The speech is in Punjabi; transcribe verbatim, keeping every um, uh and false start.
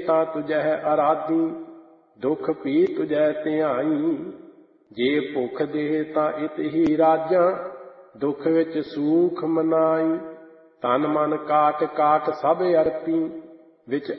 ਤਾਂ ਤੁਝਹਿ ਅਰਾਧੀ, ਦੁਖ ਪੀ ਤੁਝੈ ਧਿਆਈ। ਜੇ ਭੁਖ ਦੇ ਤਾਂ ਇਤ ਹੀ ਰਾਜਾਂ, ਦੁਖ ਵਿੱਚ ਸੂਖ ਮਨਾਈ। ਤਨ ਮਨ ਕਾਟ ਕਾਟ ਸਭ ਅਰਪੀ, ਵਿੱਚ